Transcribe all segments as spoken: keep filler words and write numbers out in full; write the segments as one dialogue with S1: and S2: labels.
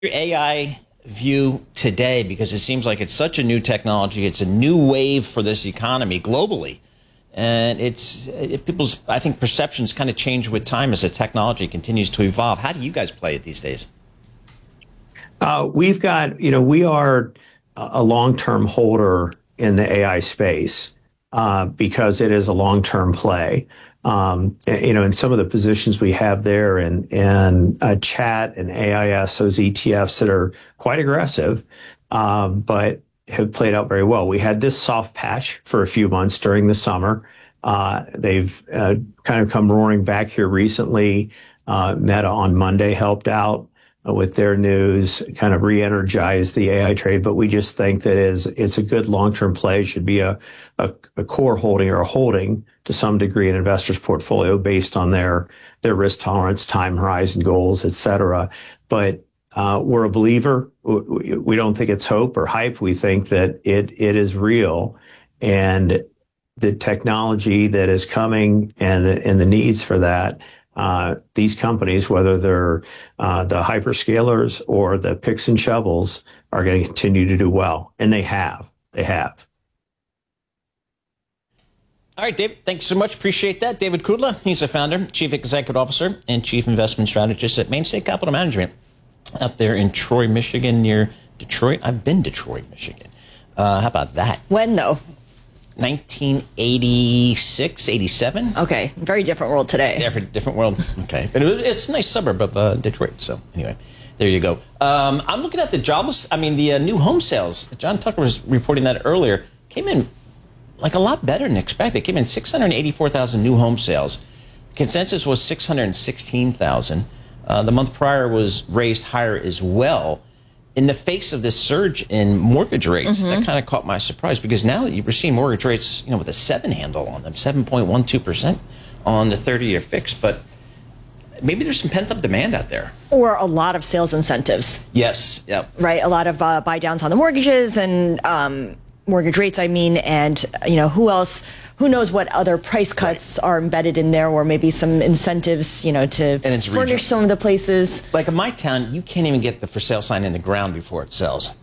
S1: Your A I view today, because it seems like it's such a new technology. It's a new wave for this economy globally. And it's it, people's, I think, perceptions kind of change with time as the technology continues to evolve. How do you guys play it these days?
S2: Uh, we've got, you know, we are a long-term holder in the A I space uh, because it is a long-term play. Um, you know, in some of the positions we have there and, and uh, chat and A I S, those E T Fs that are quite aggressive, um, but have played out very well. We had this soft patch for a few months during the summer. Uh, they've uh, kind of come roaring back here recently. Uh, Meta on Monday helped out uh, with their news, kind of re-energized the A I trade. But we just think that is it's a good long-term play, should be a, a, a core holding or a holding to some degree in investors' portfolio based on their their risk tolerance, time horizon goals, et cetera. But Uh, we're a believer. We don't think it's hope or hype. We think that it it is real, and the technology that is coming and the, and the needs for that. Uh, these companies, whether they're uh, the hyperscalers or the picks and shovels, are going to continue to do well, and they have. They have.
S1: All right, David, thank you so much. Appreciate that. David Kudla, he's the founder, chief executive officer, and chief investment strategist at Mainstay Capital Management, up there in Troy, Michigan, near Detroit. I've been to Troy, Michigan. Uh, how about that?
S3: When, though?
S1: nineteen eighty-six, eighty-seven.
S3: Okay, very different world today.
S1: Different, different world. Okay. But it, it's a nice suburb of uh, Detroit. So anyway, there you go. Um, I'm looking at the jobless, I mean, the uh, new home sales. John Tucker was reporting that earlier. Came in like a lot better than expected. It came in six hundred eighty-four thousand new home sales. Consensus was six hundred sixteen thousand. Uh, the month prior was raised higher as well. In the face of this surge in mortgage rates, mm-hmm. that kind of caught my surprise, because now that you're seeing mortgage rates, you know, with a seven handle on them, seven point one two percent on the thirty-year fix, but maybe there's some pent-up demand out there.
S3: Or a lot of sales incentives.
S1: Yes, yep.
S3: Right, a lot of uh, buy downs on the mortgages and um, mortgage rates, I mean, and, you know, who else, who knows what other price cuts right. are embedded in there, or maybe some incentives, you know, to furnish regional. Some of the places.
S1: Like in my town, you can't even get the for sale sign in the ground before it sells.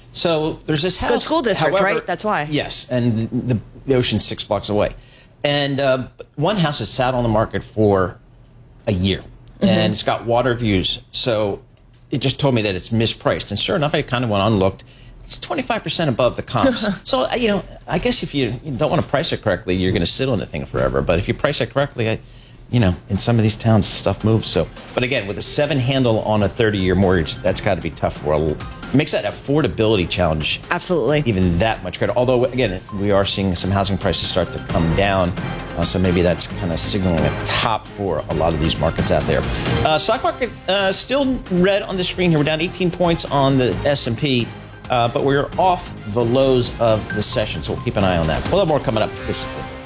S1: So there's this house.
S3: Good school district,
S1: however,
S3: right? That's why.
S1: Yes, and the, the ocean's six blocks away. And uh, one house has sat on the market for a year, mm-hmm. and it's got water views. So it just told me that it's mispriced. And sure enough, I kind of went on and looked. It's twenty-five percent above the comps. So, you know, I guess if you, you don't want to price it correctly, you're going to sit on the thing forever. But if you price it correctly, I, you know, in some of these towns, stuff moves. So, but again, with a seven handle on a thirty-year mortgage, that's got to be tough for a little. It makes that affordability challenge.
S3: Absolutely.
S1: Even that much greater. Although, again, we are seeing some housing prices start to come down. Uh, so maybe that's kind of signaling a top for a lot of these markets out there. Uh, stock market uh, still red on the screen here. We're down eighteen points on the S and P. Uh, but we're off the lows of the session, so we'll keep an eye on that. We'll have more coming up. This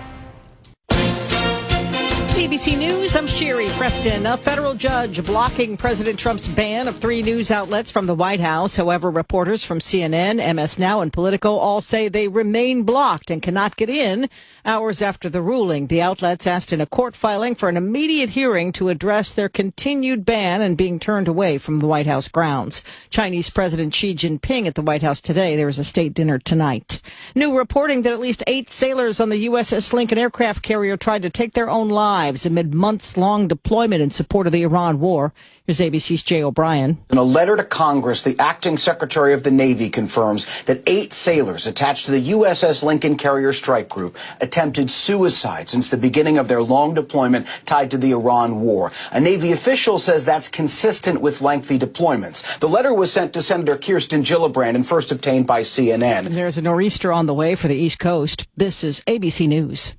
S4: A B C News, I'm Sherry Preston. A federal judge blocking President Trump's ban of three news outlets from the White House. However, reporters from C N N, M S Now, and Politico all say they remain blocked and cannot get in. Hours after the ruling, the outlets asked in a court filing for an immediate hearing to address their continued ban and being turned away from the White House grounds. Chinese President Xi Jinping at the White House today. There is a state dinner tonight. New reporting that at least eight sailors on the U S S Lincoln aircraft carrier tried to take their own lives amid months-long deployment in support of the Iran war. Here's A B C's Jay O'Brien.
S5: In a letter to Congress, the acting Secretary of the Navy confirms that eight sailors attached to the U S S Lincoln Carrier Strike Group attempted suicide since the beginning of their long deployment tied to the Iran war. A Navy official says that's consistent with lengthy deployments. The letter was sent to Senator Kirsten Gillibrand and first obtained by C N N.
S4: And there's a nor'easter on the way for the East Coast. This is A B C News.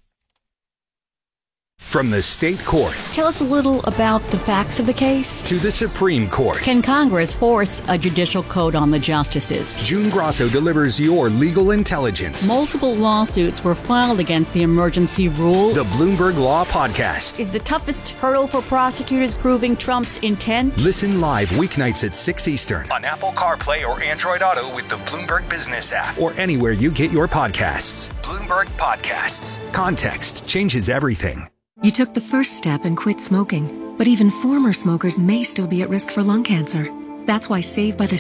S6: From the state courts.
S7: Tell us a little about the facts of the case.
S6: To the Supreme Court.
S7: Can Congress force a judicial code on the justices?
S6: June Grasso delivers your legal intelligence.
S7: Multiple lawsuits were filed against the emergency rule.
S6: The Bloomberg Law Podcast.
S7: Is the toughest hurdle for prosecutors proving Trump's intent?
S6: Listen live weeknights at six Eastern on Apple CarPlay or Android Auto with the Bloomberg Business app or anywhere you get your podcasts. Bloomberg Podcasts. Context changes everything.
S8: You took the first step and quit smoking, but even former smokers may still be at risk for lung cancer. That's why Save by the